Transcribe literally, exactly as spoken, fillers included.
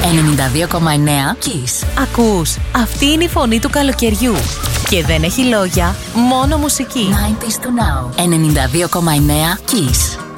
ενενήντα δύο κόμμα εννέα Kiss. Ακούς, αυτή είναι η φωνή του καλοκαιριού. Και δεν έχει λόγια, μόνο μουσική. ενενήντα δύο κόμμα εννέα Kiss.